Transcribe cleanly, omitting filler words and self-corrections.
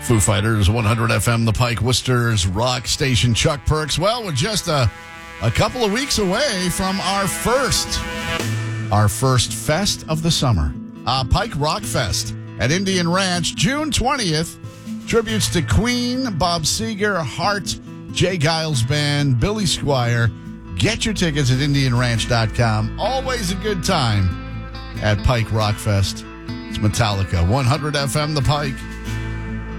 Foo Fighters, 100 FM, The Pike, Worcester's rock station. Chuck Perks. Well, we're just a couple of weeks away from our first fest of the summer. Pike Rock Fest at Indian Ranch, June 20th. Tributes to Queen, Bob Seger, Heart, Jay Giles Band, Billy Squire. Get your tickets at IndianRanch.com. Always a good time at Pike Rock Fest. It's Metallica, 100 FM, The Pike.